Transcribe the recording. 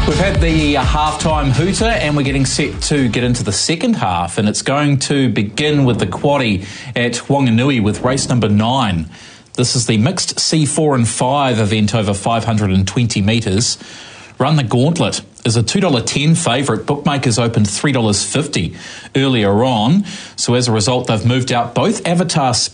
We've had the half-time hooter and we're getting set to get into the second half, and it's going to begin with the quaddie at Wanganui with race number 9. This is the mixed C4 and 5 event over 520 metres. Run the Gauntlet is a $2.10 favourite. Bookmakers opened $3.50 earlier on. So as a result, they've moved out both Avatar